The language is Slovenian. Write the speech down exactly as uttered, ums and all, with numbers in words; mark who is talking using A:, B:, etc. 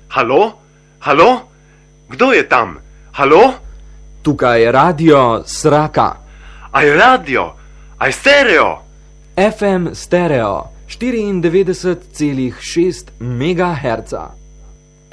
A: Halo? Halo? Kdo je tam? Halo?
B: Tukaj je radio Sraka.
A: Aj radio? Aj stereo?
B: F M stereo štiriindevetdeset celih šest megaherca.